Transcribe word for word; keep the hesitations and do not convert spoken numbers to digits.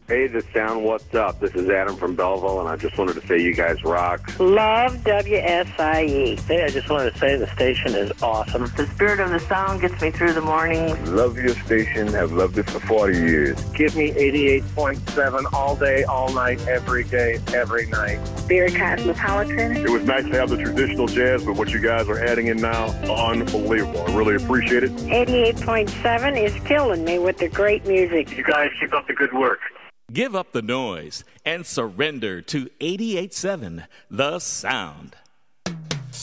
Hey, the sound, what's up? This is Adam from Belleville, and I just wanted to say you guys rock. Love W S I E. Hey, I just wanted to say the station is awesome. The spirit of the sound gets me through the morning. Love your station. Have loved it for forty years. Give me eighty-eight point seven all day, all night, every day, every night. Spirit Cosmopolitan. It was nice to have the traditional jazz, but what you guys are adding in now, unbelievable. I really appreciate it. eighty-eight point seven is killing me with the great music. You guys keep up the good work. Give up the noise and surrender to eighty-eight point seven, The Sound.